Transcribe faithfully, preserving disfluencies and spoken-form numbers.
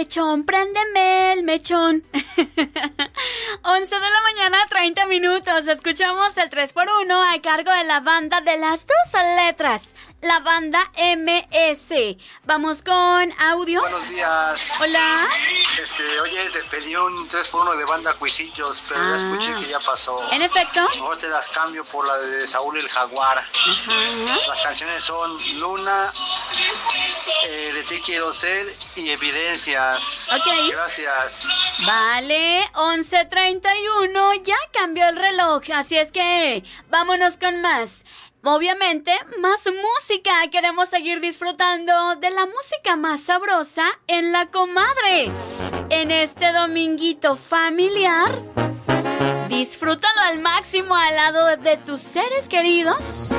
mechón, préndeme el mechón. once de la mañana, treinta minutos. Escuchamos el tres por uno a cargo de la banda de las dos letras, la banda M S. Vamos con audio. Buenos días. Hola. Este, oye, te pedí un tres por uno de banda Cuisillos, pero Ah. ya escuché que ya pasó. En efecto. Mejor te las cambio por la de Saúl el Jaguar. Ajá. Las canciones son Luna, eh, De Ti Quiero Ser y Evidencias. Ok. Gracias. Vale, once treinta y uno, ya cambió el reloj, así es que vámonos con más. Obviamente, más música. Queremos seguir disfrutando de la música más sabrosa en La Comadre. En este dominguito familiar, disfrútalo al máximo al lado de tus seres queridos.